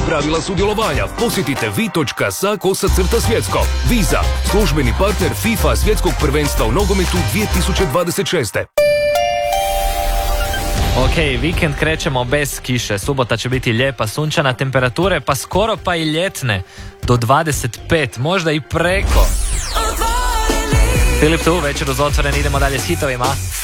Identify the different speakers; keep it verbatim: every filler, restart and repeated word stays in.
Speaker 1: pravila sudjelovanja. Posjetite vi točka s a kosa crta svjetsko. Visa, službeni partner FIFA svjetskog prvenstva u nogometu dvije tisuće dvadeset šeste.
Speaker 2: Ok, vikend krećemo bez kiše. Subota će biti lijepa, sunčana, temperature pa skoro pa i ljetne. Do dvadeset pet, možda i preko. Filip tu, večer uz Otvoreni, idemo dalje s hitovima.